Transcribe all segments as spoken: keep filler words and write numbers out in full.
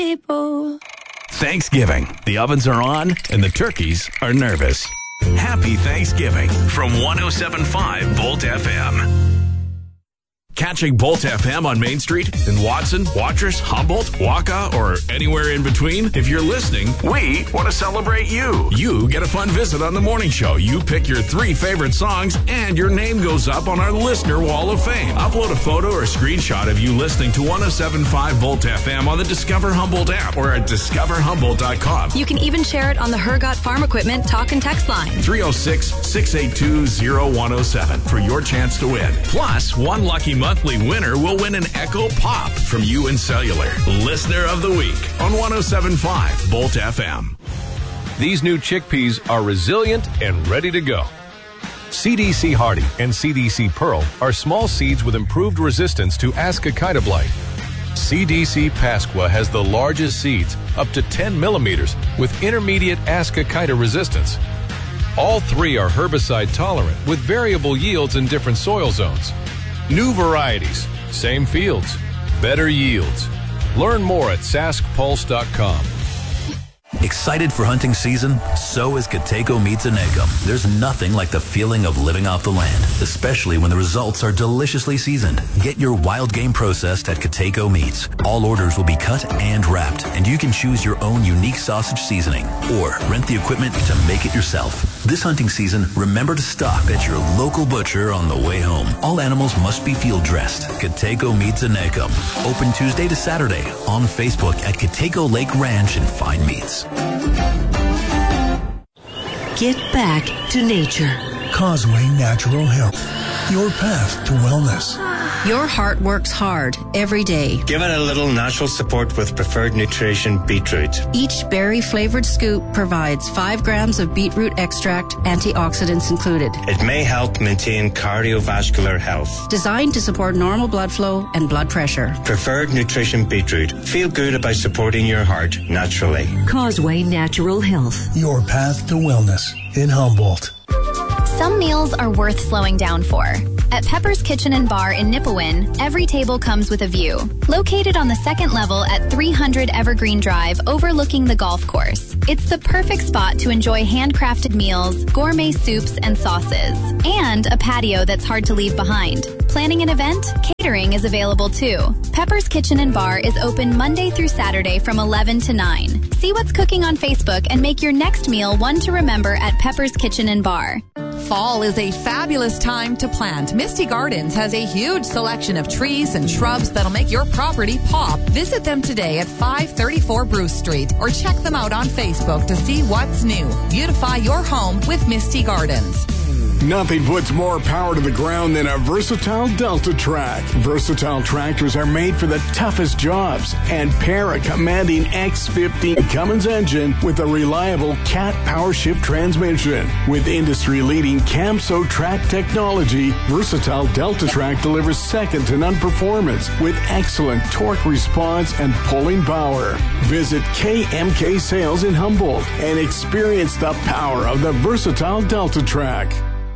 people. Thanksgiving. The ovens are on and the turkeys are nervous. Happy Thanksgiving from one oh seven point five Volt F M. Catching Volt F M on Main Street in Watson, Watrous, Humboldt, Waka, or anywhere in between? If you're listening, we want to celebrate you. You get a fun visit on the morning show. You pick your three favorite songs, and your name goes up on our Listener Wall of Fame. Upload a photo or a screenshot of you listening to one oh seven point five Volt F M on the Discover Humboldt app or at discover humboldt dot com. You can even share it on the Hergot Farm Equipment talk and text line. three oh six, six eight two, oh one oh seven for your chance to win. Plus, one lucky monthly winner will win an Echo Pop from U N Cellular. Listener of the Week on one oh seven point five Volt F M. These new chickpeas are resilient and ready to go. C D C Hardy and C D C Pearl are small seeds with improved resistance to Ascochyta blight. C D C Pasqua has the largest seeds, up to ten millimeters, with intermediate Ascochyta resistance. All three are herbicide tolerant with variable yields in different soil zones. New varieties, same fields, better yields. Learn more at sask pulse dot com. Excited for hunting season? So is Kateco Meats in Ecom. There's nothing like the feeling of living off the land, especially when the results are deliciously seasoned. Get your wild game processed at Kateco Meats. All orders will be cut and wrapped, and you can choose your own unique sausage seasoning or rent the equipment to make it yourself. This hunting season, remember to stop at your local butcher on the way home. All animals must be field dressed. Kateco Meats in Ecom. Open Tuesday to Saturday on Facebook at Kateco Lake Ranch and Fine Meats. Get back to nature. Causeway Natural Health. Your path to wellness. Your heart works hard every day. Give it a little natural support with Preferred Nutrition Beetroot. Each berry-flavored scoop provides five grams of beetroot extract, antioxidants included. It may help maintain cardiovascular health. Designed to support normal blood flow and blood pressure. Preferred Nutrition Beetroot. Feel good about supporting your heart naturally. Causeway Natural Health. Your path to wellness in Humboldt. Some meals are worth slowing down for. At Pepper's Kitchen and Bar in Nipawin, every table comes with a view. Located on the second level at three hundred Evergreen Drive overlooking the golf course. It's the perfect spot to enjoy handcrafted meals, gourmet soups and sauces, and a patio that's hard to leave behind. Planning an event? Catering is available too. Pepper's Kitchen and Bar is open Monday through Saturday from eleven to nine. See what's cooking on Facebook and make your next meal one to remember at Pepper's Kitchen and Bar. Fall is a fabulous time to plant. Misty Gardens has a huge selection of trees and shrubs that'll make your property pop. Visit them today at five thirty-four Bruce Street or check them out on Facebook to see what's new. Beautify your home with Misty Gardens. Nothing puts more power to the ground than a versatile Delta Track. Versatile tractors are made for the toughest jobs and pair a commanding X fifteen Cummins engine with a reliable Cat Power Shift transmission. With industry-leading Camso track technology, versatile Delta Track delivers second-to-none performance with excellent torque response and pulling power. Visit K M K Sales in Humboldt and experience the power of the versatile Delta Track.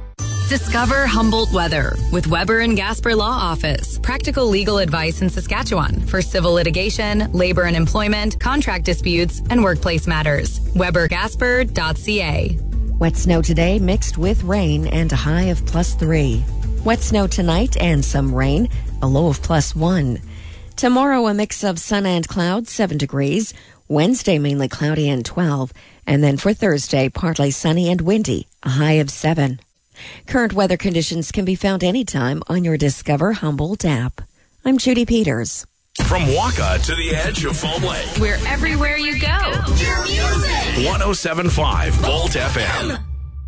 Discover Humboldt Weather with Weber and Gasper Law Office. Practical legal advice in Saskatchewan for civil litigation, labor and employment, contract disputes, and workplace matters. weber gasper dot c a. Wet snow today mixed with rain and a high of plus three. Wet snow tonight and some rain, a low of plus one. Tomorrow a mix of sun and clouds, seven degrees. Wednesday mainly cloudy and twelve. And then for Thursday, partly sunny and windy, a high of seven. Current weather conditions can be found anytime on your Discover Humboldt app. I'm Judy Peters. From Waka to the edge of Foam Lake. We're everywhere you go. one oh seven point five Volt F M.